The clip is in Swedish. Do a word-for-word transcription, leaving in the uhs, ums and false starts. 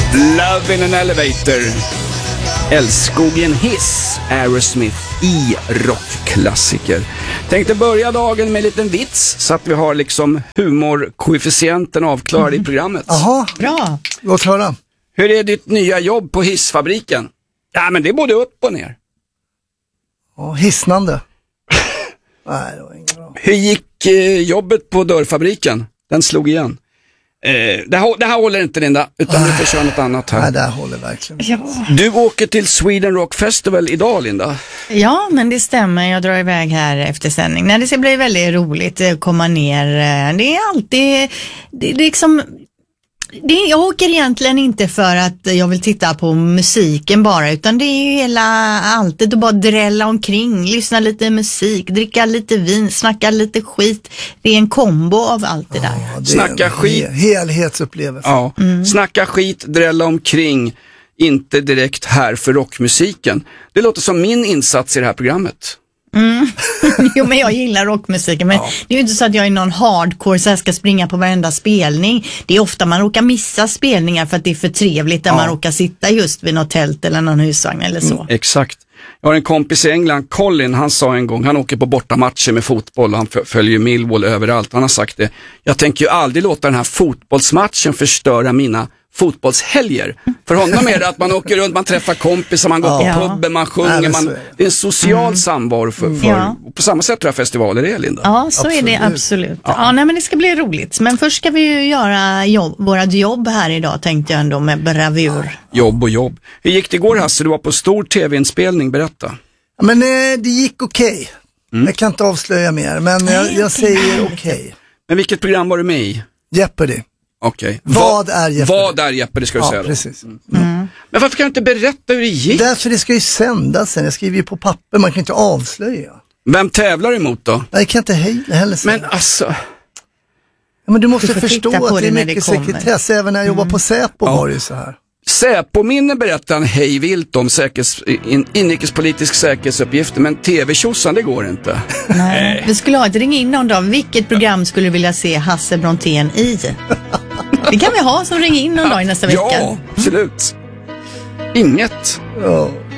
Love in an elevator. Älskog i en hiss. Aerosmith i rockklassiker. Tänkte börja dagen med en liten vits så att vi har liksom humorkoefficienten avklarad mm. i programmet. Jaha, bra. Låt höra. Hur är ditt nya jobb på hissfabriken? Ja, men det är både upp och ner. Ja, hissnande. Nej, det var inget bra. Hur gick eh, jobbet på dörrfabriken? Den slog igen. Eh, det, här, det här håller inte, Linda, utan du får köra något annat här. Nej, det här håller verkligen. Ja. Du åker till Sweden Rock Festival idag, Linda. Ja, men det stämmer. Jag drar iväg här efter sändning. Nej, det ska bli väldigt roligt att komma ner. Det är alltid... Det är liksom... Det, jag åker egentligen inte för att jag vill titta på musiken bara, utan det är ju hela alltid att bara drälla omkring, lyssna lite musik, dricka lite vin, snacka lite skit. Det är en kombo av allt det där. Ja, det snacka en skit. Hel- helhetsupplevelse. Ja, mm. Snacka skit, drälla omkring, inte direkt här för rockmusiken. Det låter som min insats i det här programmet. Mm. Jo, men jag gillar rockmusiken, men ja. Det är ju inte så att jag är någon hardcore så jag ska springa på varenda spelning. Det är ofta man råkar missa spelningar för att det är för trevligt där ja. Man råkar sitta just vid något tält eller någon husvagn eller så. Mm, exakt. Jag har en kompis i England, Colin, han sa en gång, han åker på bortamatcher med fotboll, han följer Millwall överallt, han har sagt det. Jag tänker ju aldrig låta den här fotbollsmatchen förstöra mina fotbollshelger. För honom är det att man åker runt, man träffar kompisar, man går ja. på puben, man sjunger, man, det är en social mm. samvaro för, för ja. på samma sätt tror jag festivaler är, Linda. Ja, så absolut. Är det absolut. Ja. Ja, nej, men det ska bli roligt. Men först ska vi ju göra jobb, våra jobb här idag, tänkte jag ändå med bravur. Jobb och jobb. Hur gick det igår, Hasse? Du var på stor tv-inspelning, berätta. Ja, men eh, det gick okej. Okay. Mm. Jag kan inte avslöja mer, men jag, jag okay. säger okej. Okay. Men vilket program var du med i? Jeopardy. Okej. Okay. Vad är Jeopardy? Vad är Jeopardy ska du ja, säga? Precis. Mm. Mm. Men varför kan du inte berätta hur det gick? Därför det ska ju sändas sen. Jag skriver ju på papper, man kan inte avslöja. Vem tävlar emot då? Nej, jag kan inte he- heller säga. Men alltså... Ja, men du måste du förstå att det är mycket sekretess. Även när jag mm. jobbar på Säpo ja. Var det ju så här. Säpo-minne berättar han hej vilt om säkerhets, in, inrikespolitisk säkerhetsuppgifter, men tv-tjosan det går inte. Nej. Vi skulle ha ett ring in någon dag. Vilket program skulle du vilja se Hasse Brontén i? Det kan vi ha som ring in någon dag i nästa vecka. Ja, absolut. Inget. Ja.